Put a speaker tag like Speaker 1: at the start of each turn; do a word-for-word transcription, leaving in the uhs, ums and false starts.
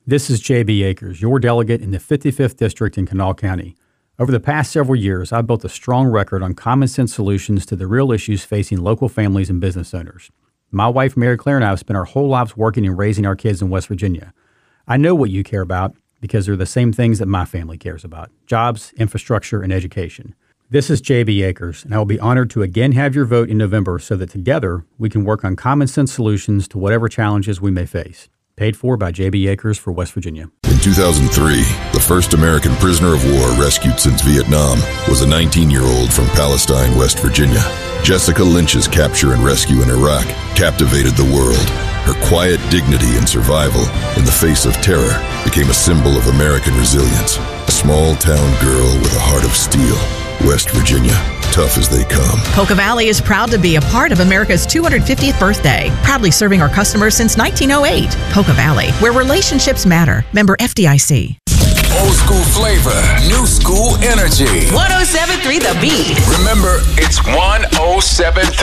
Speaker 1: This is J B Akers, your delegate in the fifty-fifth District in Kanawha County. Over the past several years, I've built a strong record on common sense solutions to the real issues facing local families and business owners. My wife, Mary Claire, and I have spent our whole lives working and raising our kids in West Virginia. I know what you care about because they're the same things that my family cares about: jobs, infrastructure, and education. This is J B Akers, and I will be honored to again have your vote in November so that together we can work on common sense solutions to whatever challenges we may face. Paid for by J B Akers for West Virginia.
Speaker 2: In two thousand three, the first American prisoner of war rescued since Vietnam was a nineteen-year-old from Palestine, West Virginia. Jessica Lynch's capture and rescue in Iraq captivated the world. Her quiet dignity and survival in the face of terror became a symbol of American resilience. A small-town girl with a heart of steel. West Virginia, tough as they come.
Speaker 3: Poca Valley is proud to be a part of America's two hundred fiftieth birthday, proudly serving our customers since nineteen oh eight. Poca Valley, where relationships matter. Member F D I C.
Speaker 4: Old school flavor, new school energy.
Speaker 5: one oh seven point three The Beat.
Speaker 4: Remember, it's one oh seven point three